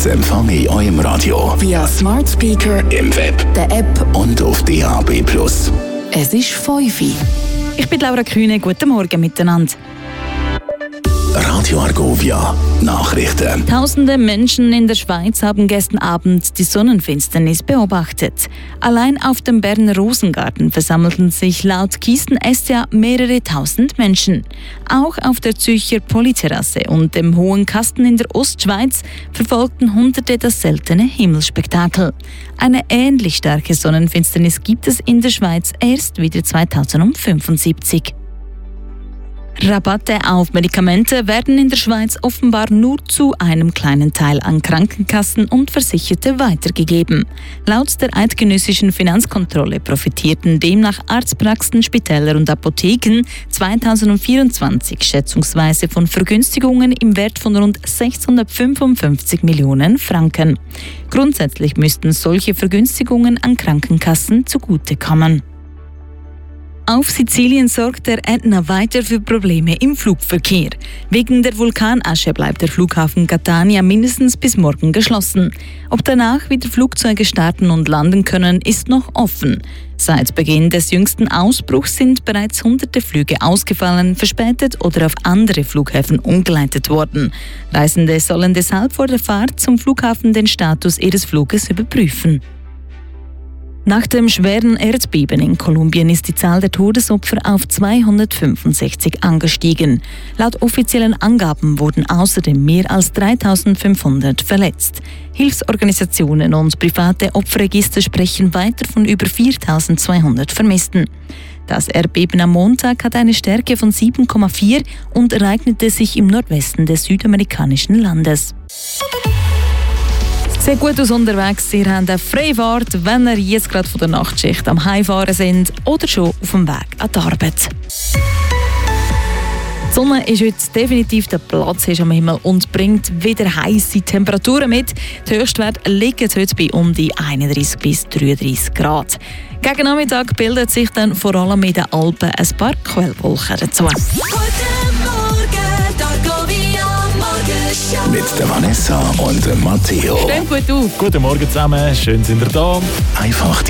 empfange ich auch im Radio. Via Smart Speaker, Im Web der App. und auf DAB+. Es ist 5 Uhr. Ich bin Laura Kühne, guten Morgen miteinander. Radio Argovia, Nachrichten. Tausende Menschen in der Schweiz haben gestern Abend die Sonnenfinsternis beobachtet. Allein auf dem Berner Rosengarten versammelten sich laut Kisten SDA mehrere tausend Menschen. Auch auf der Zürcher Polyterrasse und dem Hohen Kasten in der Ostschweiz verfolgten Hunderte das seltene Himmelsspektakel. Eine ähnlich starke Sonnenfinsternis gibt es in der Schweiz erst wieder 2075. Rabatte auf Medikamente werden in der Schweiz offenbar nur zu einem kleinen Teil an Krankenkassen und Versicherte weitergegeben. Laut der eidgenössischen Finanzkontrolle profitierten demnach Arztpraxen, Spitäler und Apotheken 2024 schätzungsweise von Vergünstigungen im Wert von rund 655 Millionen Franken. Grundsätzlich müssten solche Vergünstigungen an Krankenkassen zugutekommen. Auf Sizilien sorgt der Ätna weiter für Probleme im Flugverkehr. Wegen der Vulkanasche bleibt der Flughafen Catania mindestens bis morgen geschlossen. Ob danach wieder Flugzeuge starten und landen können, ist noch offen. Seit Beginn des jüngsten Ausbruchs sind bereits hunderte Flüge ausgefallen, verspätet oder auf andere Flughäfen umgeleitet worden. Reisende sollen deshalb vor der Fahrt zum Flughafen den Status ihres Fluges überprüfen. Nach dem schweren Erdbeben in Kolumbien ist die Zahl der Todesopfer auf 265 angestiegen. Laut offiziellen Angaben wurden außerdem mehr als 3.500 verletzt. Hilfsorganisationen und private Opferregister sprechen weiter von über 4.200 Vermissten. Das Erdbeben am Montag hat eine Stärke von 7,4 und ereignete sich im Nordwesten des südamerikanischen Landes. Sieht gut aus unterwegs. Ihr habt eine Freifahrt, wenn ihr jetzt gerade von der Nachtschicht am Heimfahren sind oder schon auf dem Weg an die Arbeit. Die Sonne ist heute definitiv der Platz am Himmel und bringt wieder heisse Temperaturen mit. Die Höchstwerte liegen heute bei um die 31 bis 33 Grad. Gegen Nachmittag bildet sich dann vor allem in den Alpen ein paar Quellwolken dazu. Mit der Vanessa und dem Matteo. Stimmt gut auf. Guten Morgen zusammen, schön sind ihr da. Einfach